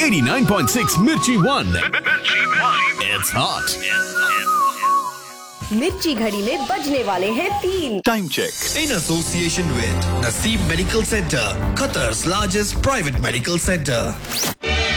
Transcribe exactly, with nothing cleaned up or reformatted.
eighty-nine point six Mirchi One. It's hot. मिर्ची घड़ी में बजने वाले हैं तीन. Time check. In association with Naseem Medical Center, Qatar's largest private medical center.